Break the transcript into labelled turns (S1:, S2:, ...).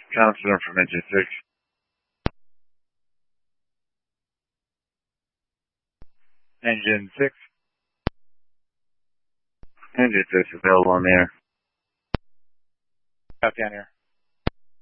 S1: Confirm from engine 6. Engine 6. Engine 6 available on the air.
S2: Copy on air.